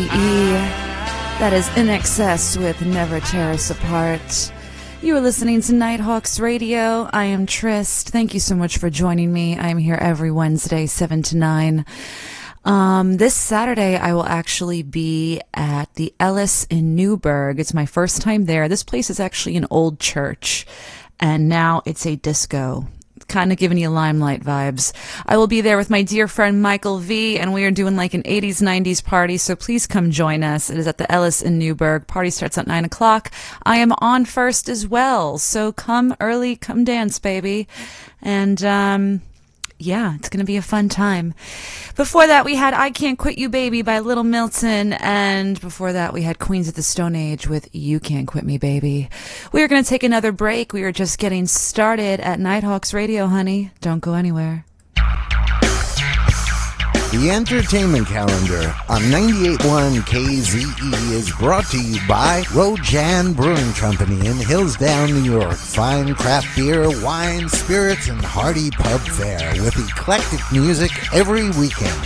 That is In Excess with Never Tear Us Apart. You are listening to Nighthawks Radio. I am Trist. Thank you so much for joining me. I am here every Wednesday, 7 to 9. This Saturday, I will actually be at the Ellis in Newburgh. It's my first time there. This place is actually an old church, and now it's a disco. Kind of giving you Limelight vibes. I will be there with my dear friend Michael V, and we are doing like an 80s, 90s party, so please come join us. It is at the Ellis in Newburgh. Party starts at 9 o'clock. I am on first as well, so come early, come dance, baby. And, yeah, it's going to be a fun time. Before that, we had I Can't Quit You Baby by Little Milton, and before that, we had Queens of the Stone Age with You Can't Quit Me Baby. We are going to take another break. We are just getting started at Nighthawks Radio, honey. Don't go anywhere. The entertainment calendar on 98.1 KZE is brought to you by Rojan Brewing Company in Hillsdale, New York. Fine craft beer, wine, spirits, and hearty pub fare with eclectic music every weekend.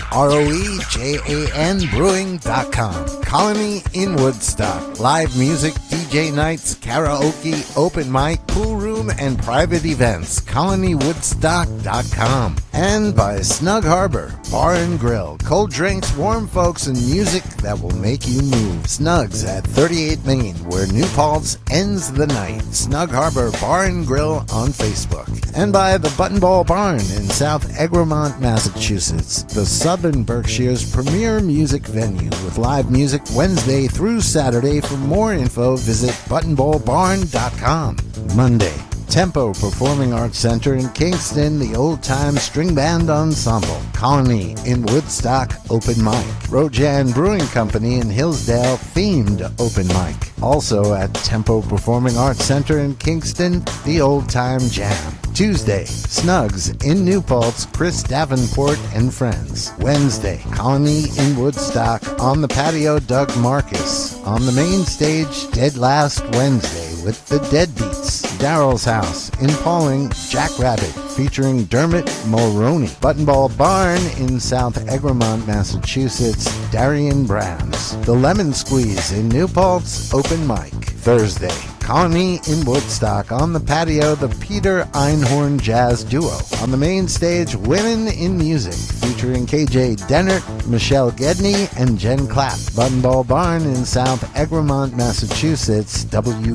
ROEJANbrewing.com. Colony in Woodstock. Live music, DJ nights, karaoke, open mic, pool room, and private events. ColonyWoodstock.com. And by Snug Harbor Bar and Grill. Cold drinks, warm folks, and music that will make you move. Snugs at 38 Main, where New Paltz ends the night. Snug Harbor Bar and Grill on Facebook. And by the Buttonball Barn in South Egremont, Massachusetts, the Southern Berkshire's premier music venue with live music Wednesday through Saturday. For more info, visit buttonballbarn.com. Monday, Tempo Performing Arts Center in Kingston, the Old Time String Band Ensemble. Colony in Woodstock, open mic. Rojan Brewing Company in Hillsdale, themed open mic. Also at Tempo Performing Arts Center in Kingston, the Old Time Jam. Tuesday, Snugs in New Paltz, Chris Davenport and Friends. Wednesday, Colony in Woodstock, on the patio, Doug Marcus. On the main stage, Dead Last Wednesday with the Deadbeats. Daryl's House in Pauling, Jackrabbit featuring Dermot Mulroney. Buttonball Barn in South Egremont, Massachusetts, Darian Brams. The Lemon Squeeze in New Paltz, open mic. Thursday, Colony in Woodstock. On the patio, the Peter Einhorn Jazz Duo. On the main stage, Women in Music, featuring KJ Dennert, Michelle Gedney, and Jen Clapp. Buttonball Barn in South Egremont, Massachusetts,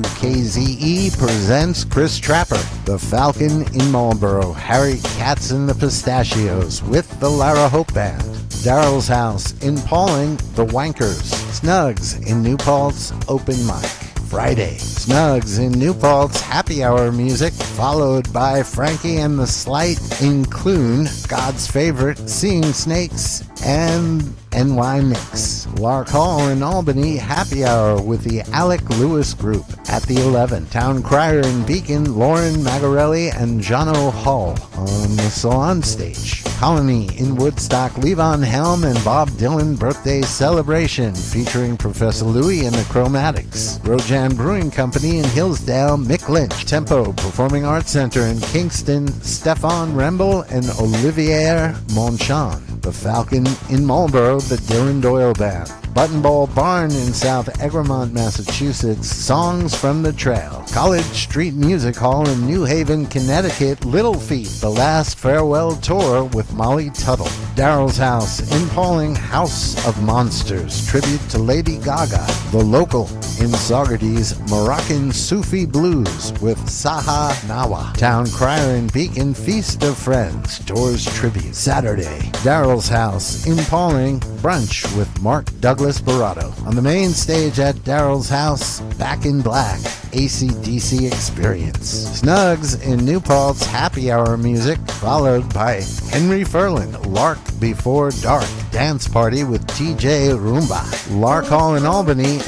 WKZE presents Chris Trapper. The Falcon in Marlboro, Harry Katz and the Pistachios with the Lara Hope Band. Daryl's House in Pauling, the Wankers. Snugs in New Paltz, open mic. Friday, Snugs in New Paltz, happy hour music, followed by Frankie and the Slight in Clune, God's Favorite, Seeing Snakes, and NY Mix. Lark Hall in Albany, happy hour with the Alec Lewis Group at the 11. Town Crier in Beacon, Lauren Magarelli and Jono Hall on the Salon stage. Colony in Woodstock, Levon Helm and Bob Dylan birthday celebration featuring Professor Louie and the Chromatics. Rojan Brewing Company in Hillsdale, Mick Lynch. Tempo Performing Arts Center in Kingston, Stefan Remble and Olivier Monchon. The Falcon in Marlboro, the Dylan Doyle Band. Buttonball Barn in South Egremont, Massachusetts, Songs from the Trail. College Street Music Hall in New Haven, Connecticut, Little Feat, The Last Farewell Tour with Molly Tuttle. Daryl's House in Pauling, House of Monsters, tribute to Lady Gaga. The Local in Saugerties, Moroccan Sufi Blues with Saha Nawa. Town Crier in Beacon, Feast of Friends, Doors Tribute. Saturday, Daryl's House in Pauling, brunch with Mark Douglas Barato. On the main stage at Daryl's House, Back in Black, AC/DC Experience. Snugs in New Paltz, happy hour music, followed by Henry Furlan, Lark Before Dark, dance party with TJ Roomba. Lark Hall in Albany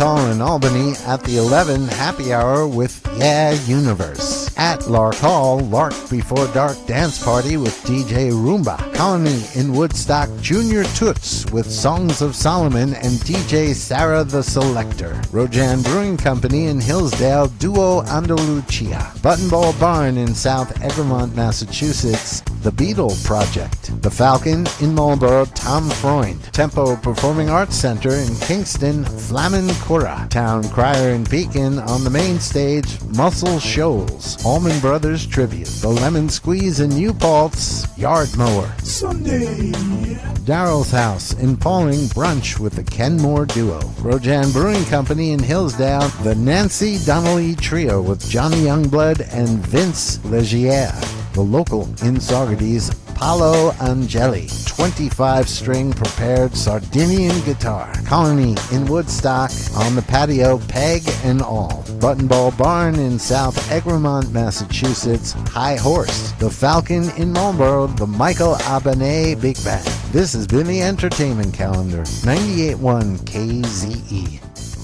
at the 11, happy hour with Yeah Universe. At Lark Hall, Lark Before Dark dance party with DJ Roomba. Colony in Woodstock, Junior Toots with Songs of Solomon and DJ Sarah the Selector. Rojan Brewing Company in Hillsdale, Duo Andalucia. Buttonball Barn in South Egremont, Massachusetts, The Beetle Project. The Falcon in Marlborough, Tom Freund. Tempo Performing Arts Center in Kingston, Flamencura. Town Crier in Pekin. On the main stage, Muscle Shoals. Allman Brothers Tribute. The Lemon Squeeze in New Paltz, Yard Mower. Sunday. Daryl's House in Pauling, Brunch with the Kenmore Duo. Rojan Brewing Company in Hillsdale, the Nancy Donnelly Trio with Johnny Youngblood and Vince Legier. The local in Saugerties, Paolo Angeli, 25-string prepared Sardinian guitar. Colony in Woodstock, on the patio, Peg and All. Buttonball Barn in South Egremont, Massachusetts, High Horse. The Falcon in Marlborough, the Michael Abanet Big Band. This has been the Entertainment Calendar, 98.1 KZE.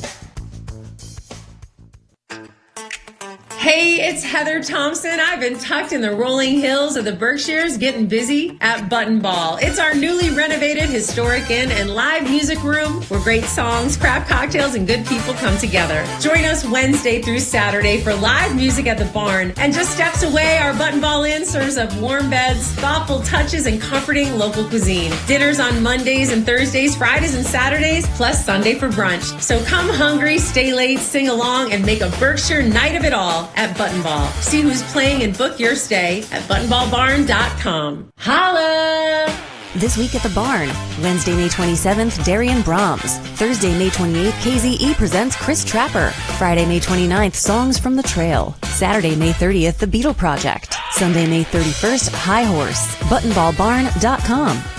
Hey, it's Heather Thompson. I've been tucked in the rolling hills of the Berkshires getting busy at Button Ball. It's our newly renovated historic inn and live music room where great songs, craft cocktails, and good people come together. Join us Wednesday through Saturday for live music at the barn. And just steps away, our Button Ball Inn serves up warm beds, thoughtful touches, and comforting local cuisine. Dinners on Mondays and Thursdays, Fridays and Saturdays, plus Sunday for brunch. So come hungry, stay late, sing along, and make a Berkshire night of it all at Button Ball. See who's playing and book your stay at buttonballbarn.com. Holla! This week at the barn, Wednesday, May 27th, Darian Brahms. Thursday, May 28th, KZE presents Chris Trapper. Friday, May 29th, Songs from the Trail. Saturday, May 30th, The Beetle Project. Sunday, May 31st, High Horse. Buttonballbarn.com.